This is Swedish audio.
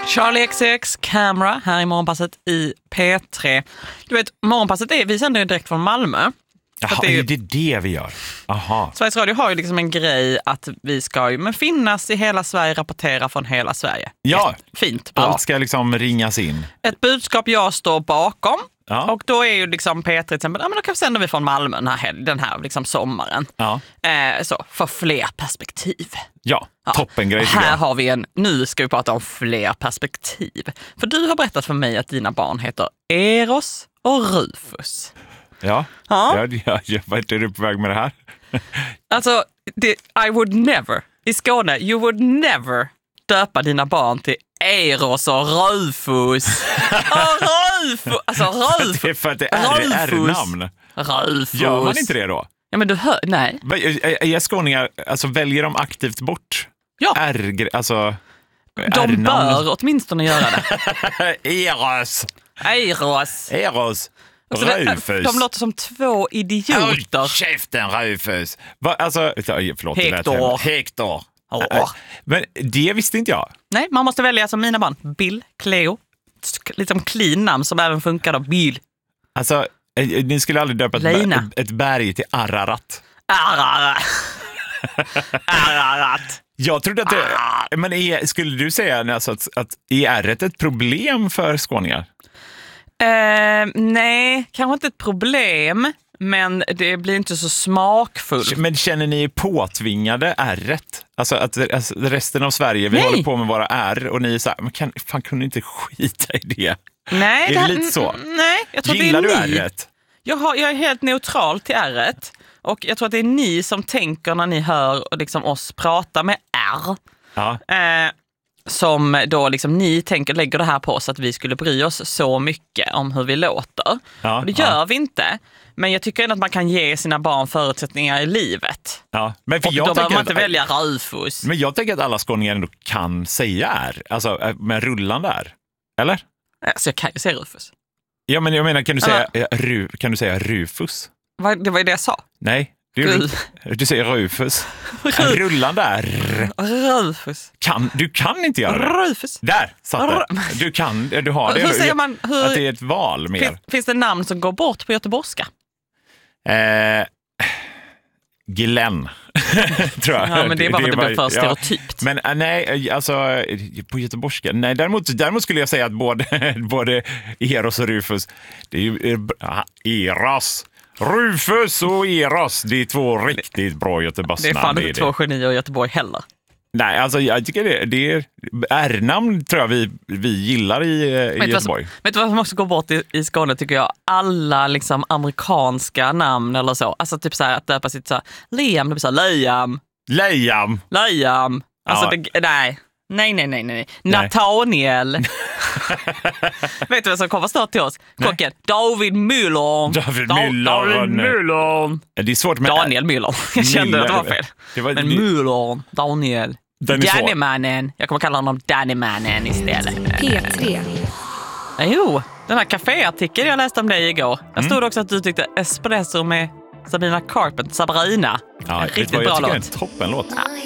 Charlie XX, Camera, här i Morgonpasset i P3. Du vet, Morgonpasset vi sänder ju direkt från Malmö. Jaha, det är det vi gör. Aha. Sveriges Radio har ju liksom en grej att vi ska ju finnas i hela Sverige, rapportera från hela Sverige. Ja, fint, bra. Allt ska liksom ringas in. Ett budskap jag står bakom. Ja. Och då är ju liksom P3 till exempel, men då kan vi sända vi från Malmö den här liksom sommaren. Ja. Så, för fler perspektiv. Ja, toppengrej. Här har vi nu ska vi prata om fler perspektiv. För du har berättat för mig att dina barn heter Eros och Rufus. Ja. Vad är du på väg med det här? Alltså, I would never, i Skåne, you would never döpa dina barn till Eros och Rufus. Alltså Rufus. Det är för att det är R-namn. Rufus. Gör man inte det då? Ja, men du hör, nej. Är skåningar, alltså väljer de aktivt bort alltså de R-namn? bör åtminstone göra det. Eros. Rufus. De låter som två idioter. Håll käften, Rufus. Alltså, förlåt. Hector. Men det visste inte jag. Nej, man måste välja som mina barn. Bill, Cleo. Liksom clean namn som även funkar då. Bill. Alltså, ni skulle aldrig döpa ett berg till Ararat. Ararat. Jag trodde att det... Men skulle du säga alltså, att är R ett problem för skåningar? Nej, kanske inte ett problem. Men det blir inte så smakfullt. Men känner ni påtvingade R-et? Alltså att resten av Sverige, vi håller på med våra R och ni är så här, men fan kunde inte skita i det? Nej, är det lite så? Nej, jag tror gillar det är du R-et? Jag är helt neutral till R-et. Och jag tror att det är ni som tänker när ni hör liksom oss prata med R. Ja. Som då liksom ni lägger det här på oss att vi skulle bry oss så mycket om hur vi låter. Ja, och det gör vi inte. Men jag tycker ändå att man kan ge sina barn förutsättningar i livet. Ja. Men för och jag då behöver man inte att, välja Rufus. Men jag tänker att alla skåningar ändå kan säga R. Alltså med rullande R. Eller? Alltså jag kan ju säga Rufus. Ja, men jag menar, kan du säga Rufus? Det var ju det jag sa. Nej. Du säger Rufus. En rullande R. Rufus. Du kan inte göra det. Rufus. Där satt det. Du har det. Hur säger man? Att det är ett val mer. Finns det namn som går bort på göteborgska? Glenn. Tror jag. Ja, men det är bara för att det blir för stereotypt. Men nej, alltså på göteborgska. Nej, däremot skulle jag säga att både Eros och Rufus, det är ju Eros. Rufus och Eros, det är två riktigt bra göteborgsnamn. Det är fan inte två genier i Göteborg heller. Nej, alltså jag tycker det är R-namn tror jag vi gillar i Göteborg. Vet du vad som också går bort i Skåne tycker jag? Alla liksom amerikanska namn eller så. Alltså typ så här att döpa sitt så här Liam, det blir så här Liam. Alltså nej. Nathaniel. Vet du vad som kommer snart till oss? Kocken. David Müller. Det är svårt med Daniel Müller. Jag kände att det var fel. Men Müller, Daniel. Dannymannen. Jag kommer kalla honom Dannymannen istället. P3. Jo, den här kaféartikeln jag läste om dig igår. Där stod också att du tyckte Espresso med Sabrina Carpenter. Sabrina. Ja, en riktigt bra låt. Jag tycker det är en toppenlåt. I